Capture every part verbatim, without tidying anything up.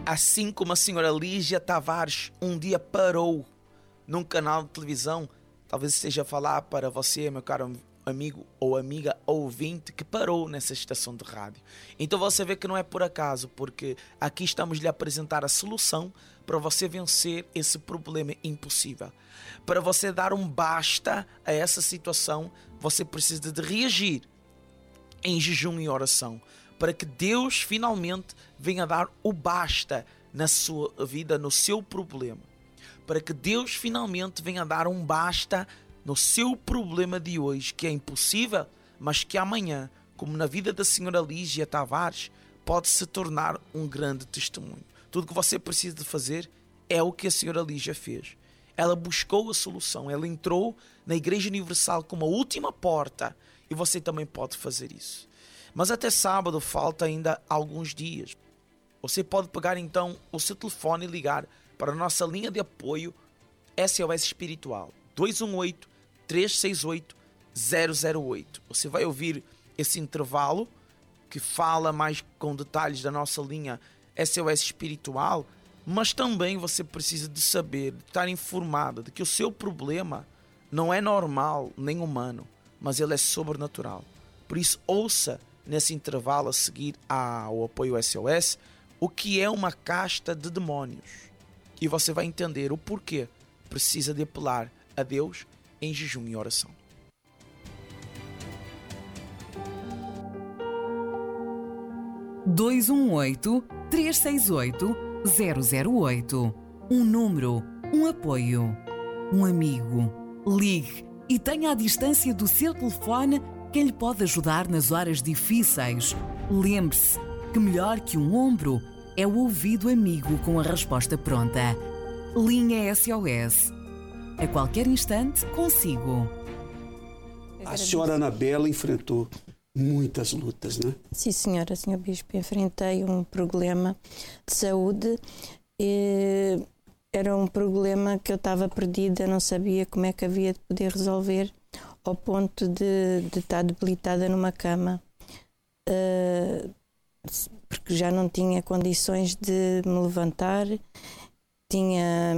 Assim como a senhora Lígia Tavares um dia parou num canal de televisão, talvez esteja a falar para você, meu caro amigo ou amiga ouvinte, que parou nessa estação de rádio. Então você vê que não é por acaso, porque aqui estamos lhe a apresentar a solução para você vencer esse problema impossível. Para você dar um basta a essa situação, você precisa de reagir em jejum e oração, para que Deus finalmente venha dar o basta na sua vida, no seu problema. Para que Deus finalmente venha dar um basta no seu problema de hoje, que é impossível, mas que amanhã, como na vida da senhora Lígia Tavares, pode se tornar um grande testemunho. Tudo que você precisa de fazer é o que a senhora Lígia fez. Ela buscou a solução, ela entrou na Igreja Universal como a última porta, e você também pode fazer isso. Mas até sábado falta ainda alguns dias. Você pode pegar então o seu telefone e ligar para a nossa linha de apoio S O S Espiritual dois um oito, três seis oito, zero zero oito. Você vai ouvir esse intervalo que fala mais com detalhes da nossa linha S O S Espiritual, mas também você precisa de saber, de estar informado de que o seu problema não é normal nem humano, mas ele é sobrenatural. Por isso, ouça nesse intervalo a seguir ao apoio S O S o que é uma casta de demónios. E você vai entender o porquê precisa de apelar a Deus em jejum e oração. dois um oito, três seis oito, zero zero oito. Um número, um apoio, um amigo. Ligue e tenha à distância do seu telefone quem lhe pode ajudar nas horas difíceis. Lembre-se que melhor que um ombro é o ouvido amigo com a resposta pronta. Linha S O S. A qualquer instante, consigo. A senhora Anabela enfrentou muitas lutas, né? Sim, senhora, senhor Bispo, enfrentei um problema de saúde. E era um problema que eu estava perdida, não sabia como é que havia de poder resolver, ao ponto de, de estar debilitada numa cama, uh, porque já não tinha condições de me levantar, tinha,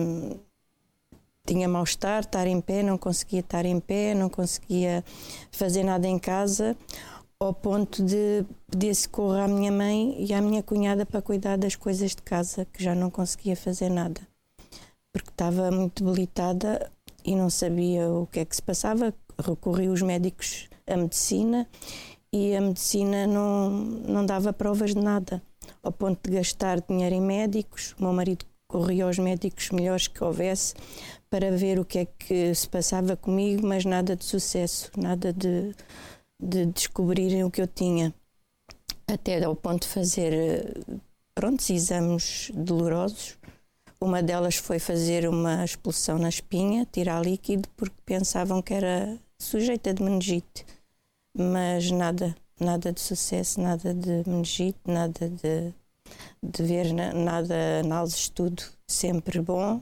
tinha mal-estar, estar em pé, não conseguia estar em pé, não conseguia fazer nada em casa, ao ponto de pedir socorro à minha mãe e à minha cunhada para cuidar das coisas de casa, que já não conseguia fazer nada, porque estava muito debilitada e não sabia o que é que se passava. Recorri aos médicos, à medicina, e a medicina não, não dava provas de nada, ao ponto de gastar dinheiro em médicos. O meu marido corria aos médicos melhores que houvesse para ver o que é que se passava comigo, mas nada de sucesso, nada de, de descobrirem o que eu tinha, até ao ponto de fazer prontos, exames dolorosos. Uma delas foi fazer uma expulsão na espinha, tirar líquido, porque pensavam que era sujeita de meningite, mas nada, nada de sucesso, nada de meningite, nada de, de ver, nada, análises, tudo sempre bom.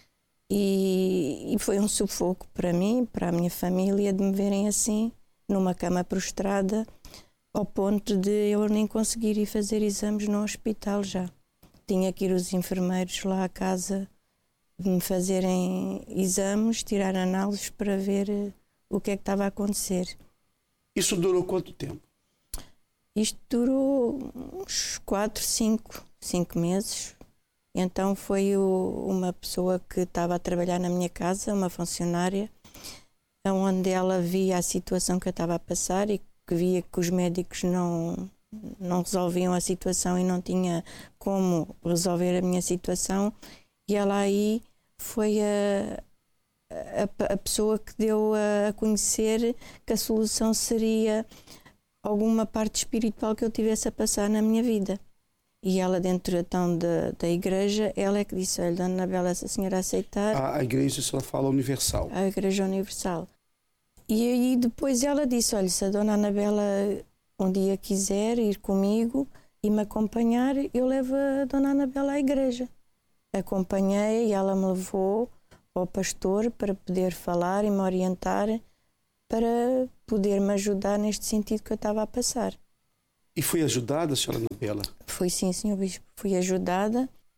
E, e foi um sufoco para mim, para a minha família, de me verem assim, numa cama prostrada, ao ponto de eu nem conseguir ir fazer exames no hospital já. Tinha que ir os enfermeiros lá à casa me fazerem exames, tirar análises para ver o que é que estava a acontecer. Isso durou quanto tempo? Isto durou uns quatro, cinco, cinco meses. Então foi o, uma pessoa que estava a trabalhar na minha casa, uma funcionária, onde ela via a situação que eu estava a passar e que via que os médicos não... não resolviam a situação e não tinha como resolver a minha situação, e ela aí foi a, a, a pessoa que deu a conhecer que a solução seria alguma parte espiritual que eu tivesse a passar na minha vida. E ela, dentro então da, da igreja, ela é que disse: olha, Dona Anabela, se a senhora aceitar... A, a igreja, se ela fala universal. A Igreja Universal. E aí depois ela disse: olha, se a Dona Anabela um dia quiser ir comigo e me acompanhar, eu levo a Dona Anabela à igreja. Acompanhei e ela me levou ao pastor para poder falar e me orientar, para poder me ajudar neste sentido que eu estava a passar. E foi ajudada, senhora Anabela? Fui sim, senhor Bispo. Fui ajudada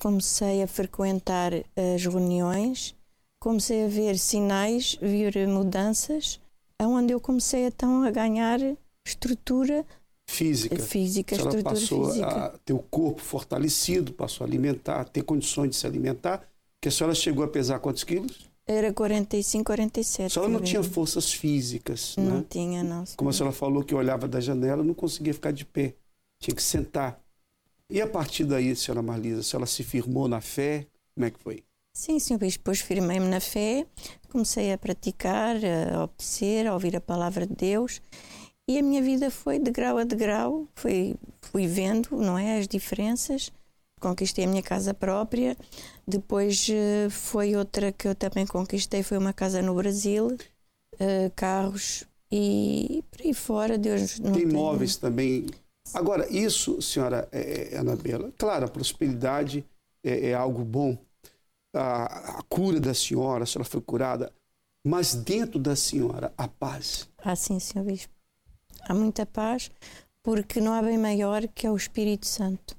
comecei a frequentar as reuniões, comecei a ver sinais, ver mudanças, onde eu comecei então a ganhar estrutura Física. física, a senhora estrutura passou física. a ter o corpo fortalecido, passou a alimentar, a ter condições de se alimentar, que a senhora chegou a pesar quantos quilos? Era quarenta e cinco, quarenta e sete. A senhora não mesmo. tinha forças físicas, Não né? tinha, não. Como a senhora falou que olhava da janela, não conseguia ficar de pé, tinha que sentar. E a partir daí, senhora Marlisa, a senhora se firmou na fé? Como é que foi? Sim, senhor Bispo, depois firmei-me na fé, comecei a praticar, a obedecer, a ouvir a palavra de Deus, e a minha vida foi de grau a degrau, fui, fui vendo, não é, as diferenças, conquistei a minha casa própria, depois uh, foi outra que eu também conquistei, foi uma casa no Brasil, uh, carros e por aí fora, Deus não tem tem... imóveis também. Agora, isso, senhora é, Anabela, claro, a prosperidade é, é algo bom, a, a cura da senhora, a senhora foi curada, mas dentro da senhora, a paz. Ah, sim, senhor Bispo. Há muita paz, porque não há bem maior que é o Espírito Santo.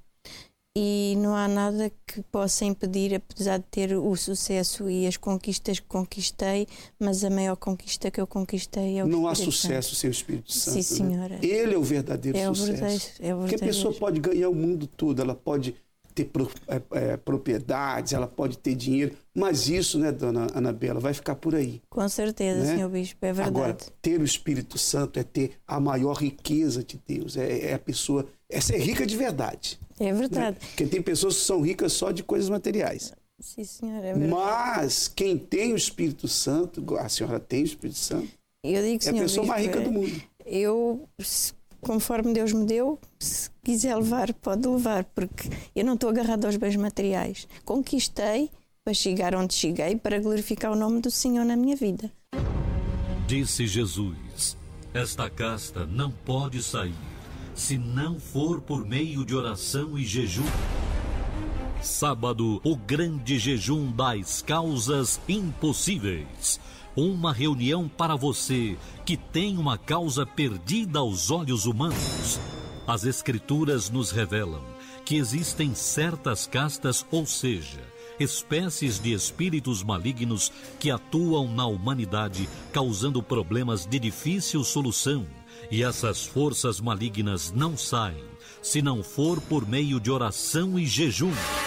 E não há nada que possa impedir, apesar de ter o sucesso e as conquistas que conquistei, mas a maior conquista que eu conquistei é o Não há Espírito sucesso Santo. sem o Espírito Santo. Sim, senhora. Né? Ele é o verdadeiro É o sucesso. verdadeiro, é o Porque a pessoa verdadeiro. pode ganhar o mundo todo, ela pode ter pro, é, é, propriedades, ela pode ter dinheiro, mas isso, né, dona Anabela, vai ficar por aí. Com certeza, né? senhor Bispo, é verdade. Agora, ter o Espírito Santo é ter a maior riqueza de Deus. É, é a pessoa... Essa é rica de verdade. É verdade. Né? Porque tem pessoas que são ricas só de coisas materiais. Sim, senhora, é verdade. Mas quem tem o Espírito Santo, a senhora tem o Espírito Santo, Eu digo, é a senhor pessoa Bispo, mais rica é- do mundo. Eu, se- conforme Deus me deu, se quiser levar, pode levar, porque eu não estou agarrado aos bens materiais. Conquistei para chegar onde cheguei, para glorificar o nome do Senhor na minha vida. Disse Jesus: esta casta não pode sair se não for por meio de oração e jejum. Sábado, o grande jejum das causas impossíveis. Uma reunião para você que tem uma causa perdida aos olhos humanos. As Escrituras nos revelam que existem certas castas, ou seja, espécies de espíritos malignos que atuam na humanidade, causando problemas de difícil solução. E essas forças malignas não saem se não for por meio de oração e jejum.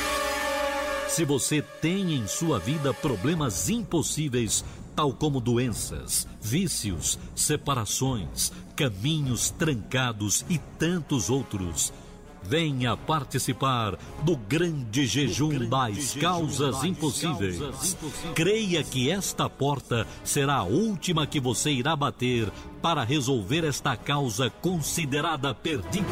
Se você tem em sua vida problemas impossíveis, tal como doenças, vícios, separações, caminhos trancados e tantos outros, venha participar do grande jejum das causas impossíveis. Creia que esta porta será a última que você irá bater para resolver esta causa considerada perdida.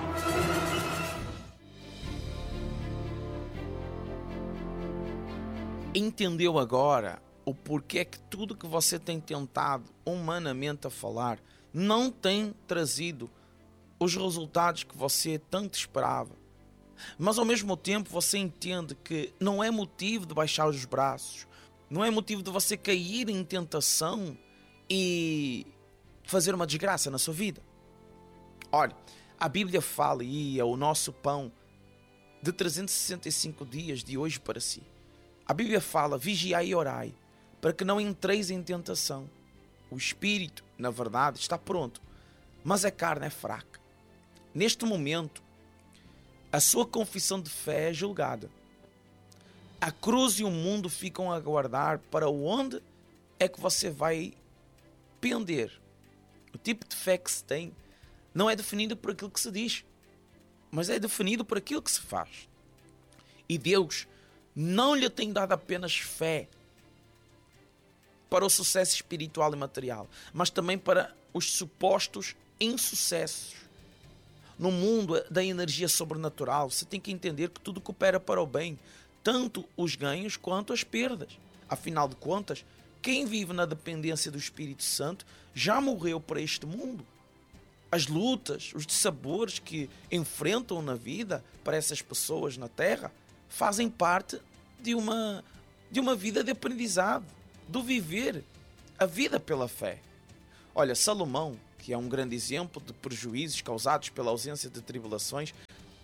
Entendeu agora o porquê que tudo que você tem tentado humanamente a falar não tem trazido os resultados que você tanto esperava? Mas ao mesmo tempo você entende que não é motivo de baixar os braços, não é motivo de você cair em tentação e fazer uma desgraça na sua vida. Olha, a Bíblia fala, e é o nosso pão de trezentos e sessenta e cinco dias de hoje para si. A Bíblia fala: vigiai e orai, para que não entreis em tentação. O espírito, na verdade, está pronto, mas a carne é fraca. Neste momento, a sua confissão de fé é julgada. A cruz e o mundo ficam a aguardar para onde é que você vai pender. O tipo de fé que se tem não é definido por aquilo que se diz, mas é definido por aquilo que se faz. E Deus não lhe tem dado apenas fé para o sucesso espiritual e material, mas também para os supostos insucessos. No mundo da energia sobrenatural, você tem que entender que tudo coopera para o bem, tanto os ganhos quanto as perdas. Afinal de contas, quem vive na dependência do Espírito Santo já morreu para este mundo. As lutas, os dissabores que enfrentam na vida para essas pessoas na Terra fazem parte de uma, de uma vida de aprendizado, do viver a vida pela fé. Olha, Salomão, que é um grande exemplo de prejuízos causados pela ausência de tribulações,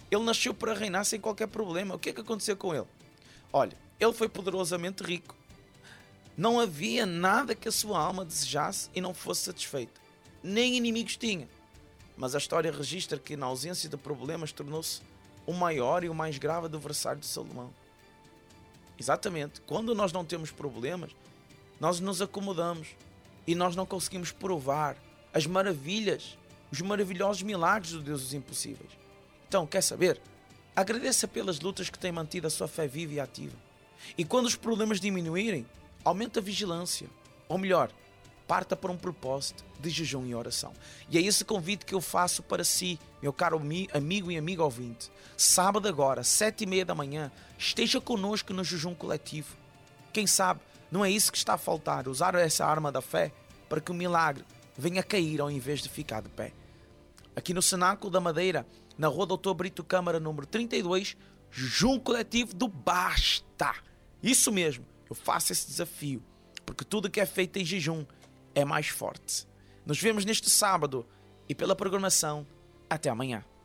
Ele nasceu para reinar sem qualquer problema. O que é que aconteceu com ele? Olha, ele foi poderosamente rico. Não havia nada que a sua alma desejasse e não fosse satisfeita. Nem inimigos tinha. Mas a história registra que, na ausência de problemas, tornou-se o maior e o mais grave adversário de Salomão. Exatamente. Quando nós não temos problemas, nós nos acomodamos e nós não conseguimos provar as maravilhas, os maravilhosos milagres do Deus dos impossíveis. Então, quer saber? Agradeça pelas lutas que tem mantido a sua fé viva e ativa. E quando os problemas diminuírem, aumente a vigilância. Ou melhor, parta para um propósito de jejum e oração. E é esse convite que eu faço para si, meu caro amigo e amiga ouvinte. Sábado agora, sete e meia da manhã, esteja conosco no jejum coletivo. Quem sabe, não é isso que está a faltar, usar essa arma da fé para que o milagre venha cair ao invés de ficar de pé. Aqui no Cenáculo da Madeira, na rua doutor Brito Câmara, número trinta e dois, jejum coletivo do Basta. Isso mesmo, eu faço esse desafio, porque tudo que é feito em jejum é mais forte. Nos vemos neste sábado e pela programação. Até amanhã.